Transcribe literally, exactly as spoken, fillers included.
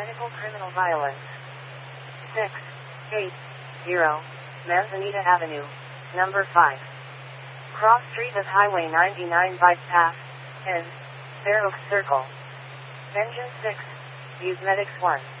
Medical criminal violence. six eight zero Manzanita Avenue, number five. Cross street of Highway ninety-nine bypass, N. Fair Oaks Circle. Engine six. Use Medics one.